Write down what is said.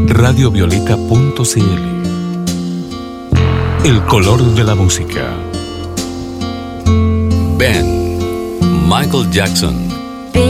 radiovioleta.cl. El color de la música. Ben, Michael Jackson.